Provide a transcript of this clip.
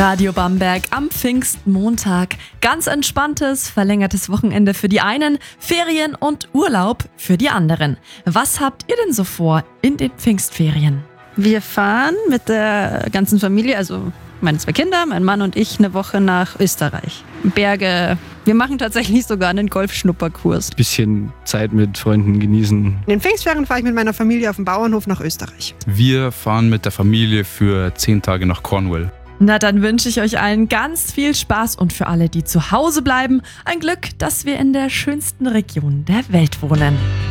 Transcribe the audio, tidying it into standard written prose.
Radio Bamberg am Pfingstmontag. Ganz entspanntes, verlängertes Wochenende für die einen, Ferien und Urlaub für die anderen. Was habt ihr denn so vor in den Pfingstferien? Wir fahren mit der ganzen Familie, also meine 2 Kinder, mein Mann und ich, eine Woche nach Österreich. Berge. Wir machen tatsächlich sogar einen Golfschnupperkurs. Bisschen Zeit mit Freunden genießen. In den Pfingstferien fahre ich mit meiner Familie auf den Bauernhof nach Österreich. Wir fahren mit der Familie für 10 Tage nach Cornwall. Na, dann wünsche ich euch allen ganz viel Spaß und für alle, die zu Hause bleiben, ein Glück, dass wir in der schönsten Region der Welt wohnen.